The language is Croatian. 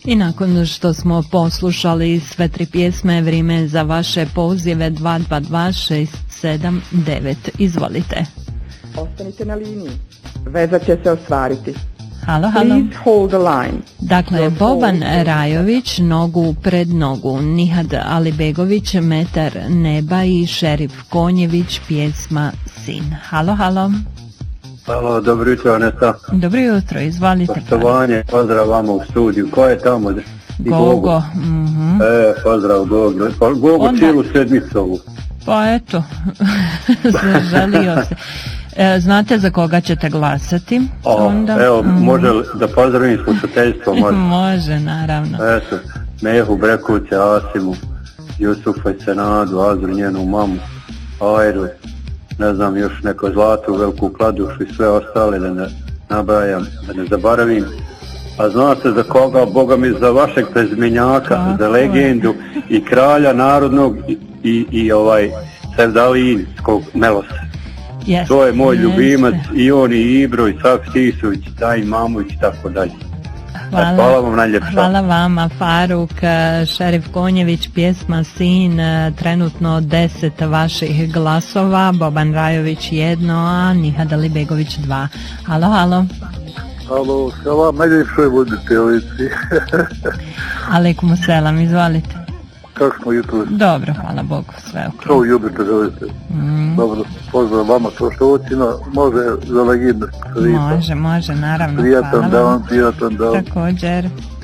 I nakon što smo poslušali sve 3 pjesme, vrijeme je za vaše pozive 222-679. Izvolite. Ostanite na liniji. Veza će se ostvariti. Halo, halo. Please hold the line. Dakle, Boban Rajović, Nogu pred nogu, Nihad Alibegović, Metar neba i Šerif Konjević, pjesma Sin. Halo, halo. Halo, dobro jutro, Aneta. Dobro jutro, izvolite. Poštovanje, pozdrav vama u studiju. Ko je tamo? Gogo. Pozdrav Gogo. Gogo cijelu sedmicu ovu. Pa eto, zaželio se. Znate za koga ćete glasati? Evo, može da pozdravim slušateljstvo? Može, naravno. Eto, Mehu, Brekuće, Asimu, Jusufa i Senadu, Azru, njenu mamu, Ajru, ne znam, još neko Zlatu, Veliku Kladušu i sve ostale, da ne nabrajam, da ne zaboravim. A znate za koga? Boga mi za vašeg prezmenjaka, za legendu i kralja narodnog i sevdalijskog Melosa. Yes, to je moj ljubimac, i on i Ibro i Saf Tisović, Taj Mamović i tako dalje. Hvala vam najljepša. Hvala vama, Faruk. Šerif Konjević, pjesma Sin, trenutno 10 vaših glasova, Boban Rajović 1, a Nihad Alibegović 2. Halo, halo. Halo, selam najljepšoj voditeljici. Alejkum selam, izvolite. Kako smo jutro? Dobro, hvala Bogu, sve ok. Što ljubite, želite? Dobro, pozdrav vama, to što ocina, može za legendu. Može, naravno, prijatan dan. Također.